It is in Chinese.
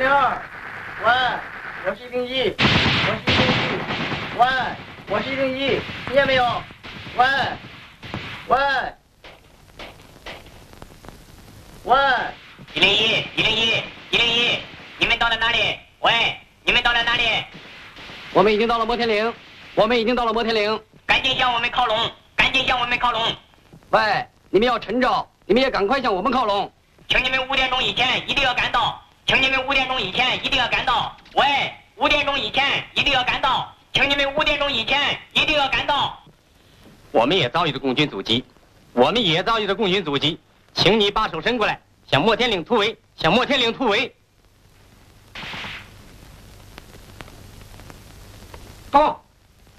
102，喂，我是101，我是101，喂，我是101，听见没有？喂，喂，喂 ，101，你们到了哪里？喂，你们到了哪里？ 我们已经到了摩天岭，我们已经到了摩天岭， 赶紧向我们靠拢，赶紧向我们靠拢。 喂，你们要趁着，你们也赶快向我们靠拢。 请你们5点钟以前一定要赶到，请你们5点钟以前一定要赶到。喂，5点钟以前一定要赶到，请你们5点钟以前一定要赶到。 我们也遭遇了共军阻击，请你把手伸过来，向摩天岭突围，向摩天岭突围。 报告。